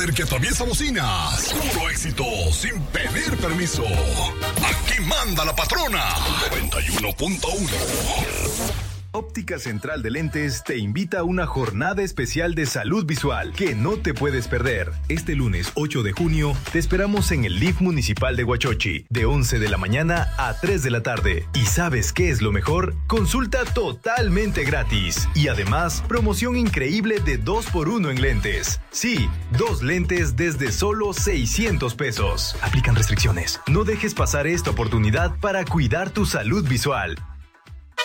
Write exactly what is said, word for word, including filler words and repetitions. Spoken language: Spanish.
poder que atraviesa bocinas. Puro éxito, sin pedir permiso. Aquí manda la patrona. noventa y uno punto uno. Óptica Central de Lentes te invita a una jornada especial de salud visual que no te puedes perder. Este lunes ocho de junio te esperamos en el L I F Municipal de Huachochi de once de la mañana a tres de la tarde. ¿Y sabes qué es lo mejor? Consulta totalmente gratis. Y además, promoción increíble de dos por uno en lentes. Sí, dos lentes desde solo seiscientos pesos. Aplican restricciones. No dejes pasar esta oportunidad para cuidar tu salud visual.